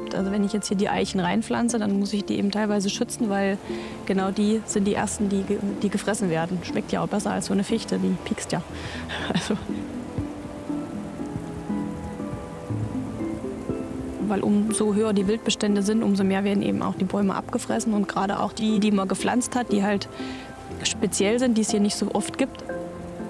gibt. Also wenn ich jetzt hier die Eichen reinpflanze, dann muss ich die eben teilweise schützen, weil genau die sind die ersten, die gefressen werden. Schmeckt ja auch besser als so eine Fichte, die piekst ja. Also. Weil umso höher die Wildbestände sind, umso mehr werden eben auch die Bäume abgefressen. Und gerade auch die man gepflanzt hat, die halt speziell sind, die es hier nicht so oft gibt,